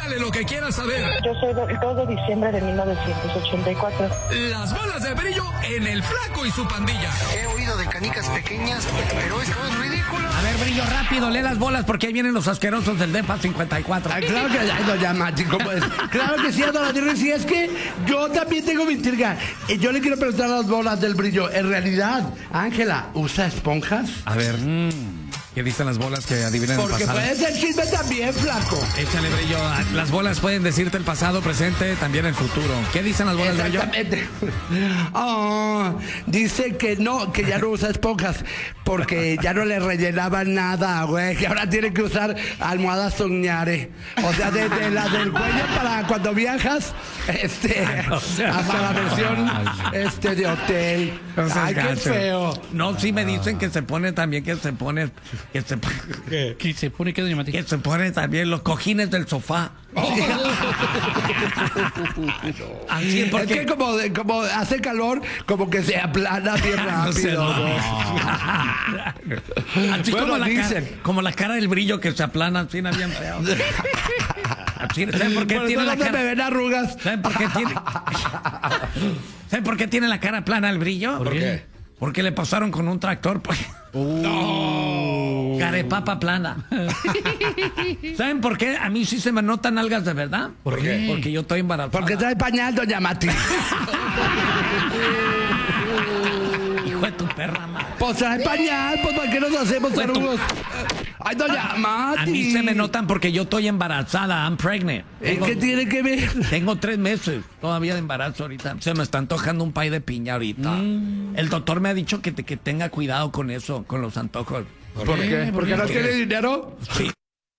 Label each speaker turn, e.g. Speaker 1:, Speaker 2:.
Speaker 1: Pregúntale lo que quieras saber.
Speaker 2: Yo soy del 2 de diciembre de 1984.
Speaker 1: Las bolas de brillo en el Flaco y su pandilla.
Speaker 3: He oído de canicas pequeñas, pero esto es ridículo.
Speaker 4: A ver, Brillo, rápido, lee las bolas porque ahí vienen los asquerosos del DEPA 54.
Speaker 5: Ay, claro que ay, doña Mati, ¿cómo es? Claro que sí, doña Dirri, sí, es que yo también tengo mi intriga. Yo le quiero preguntar a las bolas del Brillo. En realidad, Ángela, ¿usa esponjas?
Speaker 4: A ver, ¿qué dicen las bolas que adivinen el
Speaker 5: Porque
Speaker 4: pasado?
Speaker 5: puede ser chisme también, Flaco.
Speaker 4: Échale, Brillo. Las bolas pueden decirte el pasado, presente, también el futuro. ¿Qué dicen las bolas, Brillo?
Speaker 5: Exactamente. Dice que no, que ya no usa esponjas porque ya no le rellenaban nada, güey, que ahora tiene que usar almohadas soñare. O sea, desde la del cuello para cuando viajas, hasta la versión de hotel.
Speaker 4: No seas
Speaker 5: Ay, qué
Speaker 4: gacho.
Speaker 5: feo.
Speaker 4: No, sí me dicen que se pone también, que se pone también los cojines del sofá. Así es porque...
Speaker 5: Es que como hace calor, como que se aplana bien rápido.
Speaker 4: Así
Speaker 5: Bueno,
Speaker 4: como
Speaker 5: dicen.
Speaker 4: como la cara del Brillo que se aplana, así bien feo. Así, ¿saben por qué
Speaker 5: Por
Speaker 4: tiene
Speaker 5: eso
Speaker 4: la
Speaker 5: no se me
Speaker 4: cara?
Speaker 5: ven arrugas.
Speaker 4: ¿Saben por qué tiene? ¿Saben por qué tiene la cara plana el Brillo?
Speaker 5: ¿Por qué?
Speaker 4: Porque le pasaron con un tractor. Pues. Carepapa plana. ¿Saben por qué? A mí sí se me notan algas de verdad.
Speaker 5: ¿Por qué?
Speaker 4: Porque yo estoy embarazada.
Speaker 5: Porque trae pañal, doña Mati.
Speaker 4: Hijo de tu perra, madre.
Speaker 5: Pues trae pañal, pues ¿para qué nos hacemos
Speaker 4: Pues tú-
Speaker 5: arrugas? Ay, doña Mati.
Speaker 4: A mí se me notan porque yo estoy embarazada. I'm pregnant.
Speaker 5: ¿Qué tiene que ver?
Speaker 4: Tengo 3 meses todavía de embarazo ahorita. Se me está antojando un pay de piña ahorita. El doctor me ha dicho que tenga cuidado con eso, con los antojos.
Speaker 5: ¿Por qué? ¿Porque no tiene dinero?
Speaker 4: Sí.